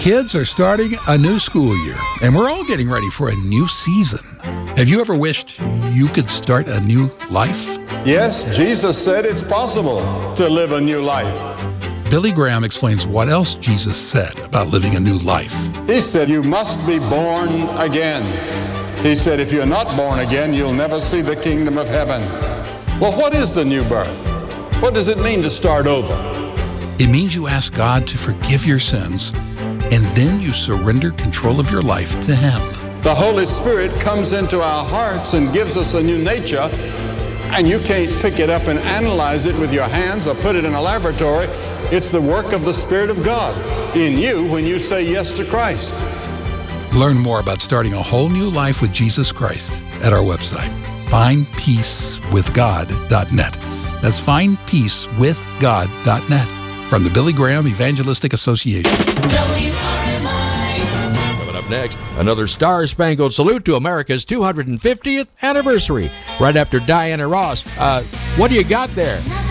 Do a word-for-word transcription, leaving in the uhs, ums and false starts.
Kids are starting a new school year, and we're all getting ready for a new season. Have you ever wished you could start a new life? Yes, Jesus said it's possible to live a new life. Billy Graham explains what else Jesus said about living a new life. He said, you must be born again. He said, if you're not born again, you'll never see the kingdom of heaven. Well, what is the new birth? What does it mean to start over? It means you ask God to forgive your sins, and then you surrender control of your life to Him. The Holy Spirit comes into our hearts and gives us a new nature, and you can't pick it up and analyze it with your hands or put it in a laboratory. It's the work of the Spirit of God in you when you say yes to Christ. Learn more about starting a whole new life with Jesus Christ at our website, find peace with god dot net. That's find peace with god dot net. From the Billy Graham Evangelistic Association. W R M I. Coming up next, another star-spangled salute to America's two hundred fiftieth anniversary. Right after Diana Ross. Uh, what do you got there?